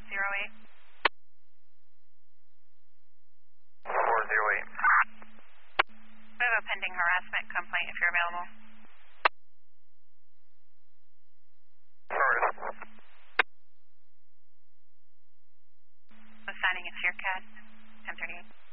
408. 408. We have a pending harassment complaint if you're available. Sorry. Assigning it to your CAD, 1038.